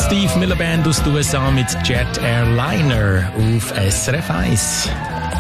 Steve Miller Band aus den USA mit Jet Airliner auf SRF 1.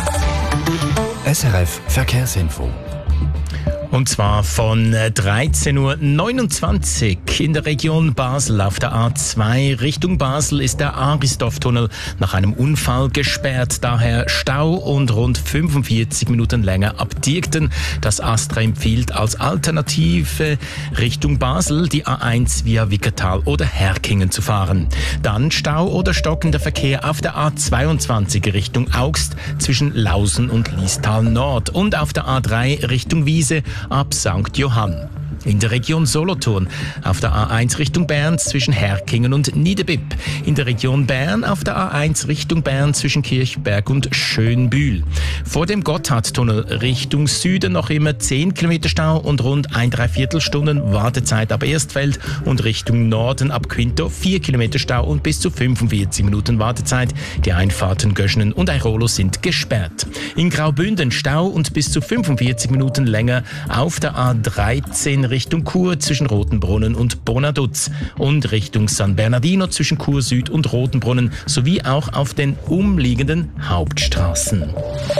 SRF Verkehrsinfo. Und zwar von 13.29 Uhr in der Region Basel auf der A2 Richtung Basel ist der Aristov-Tunnel nach einem Unfall gesperrt. Daher Stau und rund 45 Minuten länger ab Diekten. Das ASTRA empfiehlt als Alternative Richtung Basel die A1 via Wickertal oder Herkingen zu fahren. Dann Stau oder stockender Verkehr auf der A22 Richtung Augst zwischen Lausen und Liestal Nord und auf der A3 Richtung Wiese ab St. Johann. In der Region Solothurn auf der A1 Richtung Bern zwischen Herkingen und Niederbipp. In der Region Bern auf der A1 Richtung Bern zwischen Kirchberg und Schönbühl. Vor dem Gotthardtunnel Richtung Süden noch immer 10 Kilometer Stau und rund 1,75 Stunden Wartezeit ab Erstfeld und Richtung Norden ab Quinto 4 Kilometer Stau und bis zu 45 Minuten Wartezeit. Die Einfahrten Göschenen und Airolo sind gesperrt. In Graubünden Stau und bis zu 45 Minuten länger auf der A13 Richtung Chur zwischen Rotenbrunnen und Bonaduz und Richtung San Bernardino zwischen Chur Süd und Rotenbrunnen sowie auch auf den umliegenden Hauptstraßen.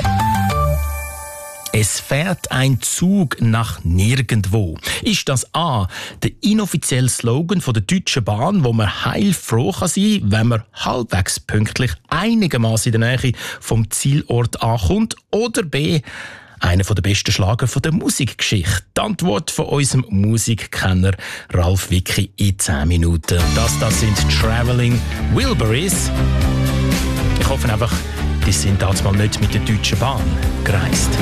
Es fährt ein Zug nach nirgendwo. Ist das A, der inoffizielle Slogan von der Deutschen Bahn, wo man heilfroh kann sein, wenn man halbwegs pünktlich einigermaßen in der Nähe vom Zielort ankommt, oder B, einer der besten Schlager der Musikgeschichte? Die Antwort von unserem Musikkenner Ralf Wicki in 10 Minuten. Das sind Traveling Wilburys. Ich hoffe einfach, die sind damals mal nicht mit der Deutschen Bahn gereist.